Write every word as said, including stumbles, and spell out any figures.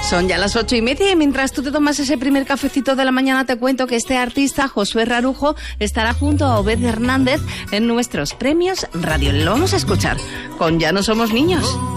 Son ya las ocho y media y mientras tú te tomas ese primer cafecito de la mañana te cuento que este artista, Josué Rarujo, estará junto a Obed Hernández en nuestros premios Radio. Lo vamos a escuchar con Ya no somos niños.